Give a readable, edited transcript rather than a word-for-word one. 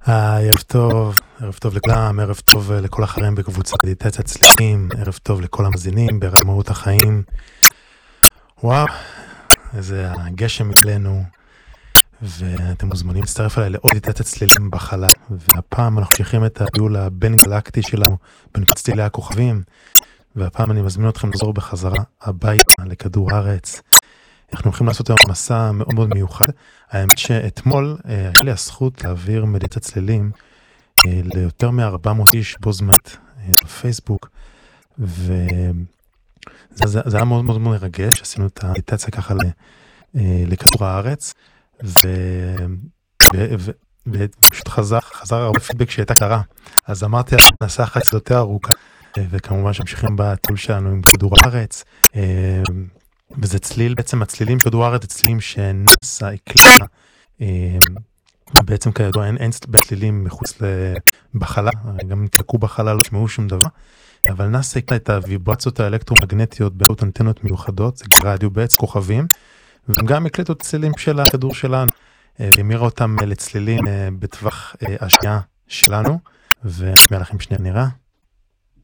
ערב טוב לכולם, ערב טוב לכל החברים בקבוצת מדיטציית צלילים, ערב טוב לכל המאזינים ברמאות החיים. וואו, איזה הגשם אצלנו, ואתם מוזמנים להצטרף אליי לעוד מדיטציית צלילים בחלל, והפעם אנחנו ממשיכים את הטיול הבין גלקטי שלנו בנקודת צלילי הכוכבים, והפעם אני מזמין אתכם לחזור בחזרה הביתה לכדור הארץ. אנחנו הולכים לעשות היום מסע מאוד מאוד מיוחד. האמת שאתמול היה לי הזכות להעביר מדיטציית צלילים ליותר מ-400 איש בו זמנית בפייסבוק, וזה היה מאוד מאוד מרגש. עשינו את המדיטציה ככה לכדור הארץ, ופשוט חזר הרבה פידבק שהייתה קרה. אז אמרתי, נעשה אחת יותר ארוכה, וכמובן שמשיכים בטיול שלנו עם כדור הארץ, וזה צליל, בעצם הצלילים כדור הארץ, זה צלילים שנאס"א הקליטה, בעצם כידוע אין צלילים מחוץ בחלל, גם תקעו בחלל לא שמעו שום דבר, אבל נאס"א הקליטה את הוויברציות האלקטרומגנטיות באמצעות אנטנות מיוחדות, זה רדיו בעץ כוכבים, והם גם הקליטו את הצלילים של הכדור שלנו, והמירה אותם לצלילים בטווח השנייה שלנו, ונשמיע לכם שנייה נראה.